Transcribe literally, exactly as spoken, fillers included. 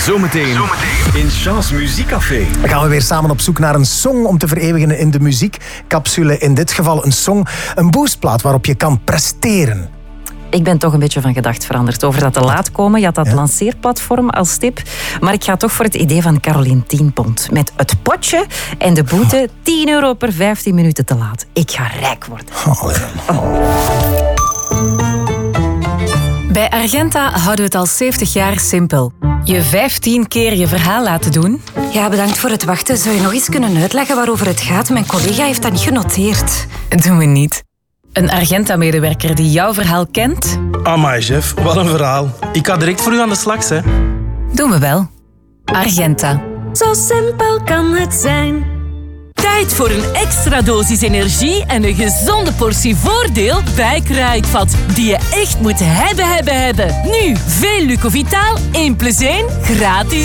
Zometeen in Chance Muziekcafé. Dan gaan we weer samen op zoek naar een song om te vereeuwigen in de muziekcapsule. In dit geval een song, een boostplaat waarop je kan presteren. Ik ben toch een beetje van gedacht veranderd over dat te laat komen. Je had dat ja. lanceerplatform als tip. Maar ik ga toch voor het idee van Caroline tien pond. Met het potje en de boete tien euro per vijftien minuten te laat. Ik ga rijk worden. Oh, ja. oh. Bij Argenta houden we het al zeventig jaar simpel. Je vijftien keer je verhaal laten doen. Ja, bedankt voor het wachten. Zou je nog eens kunnen uitleggen waarover het gaat? Mijn collega heeft dat niet genoteerd. Dat doen we niet. Een Argenta-medewerker die jouw verhaal kent. Amai, chef, wat een verhaal. Ik ga direct voor u aan de slag, hè. Doen we wel. Argenta. Zo simpel kan het zijn. Tijd voor een extra dosis energie en een gezonde portie voordeel bij Kruidvat. Die je echt moet hebben, hebben, hebben. Nu, veel Lucovitaal, één plus één, gratis.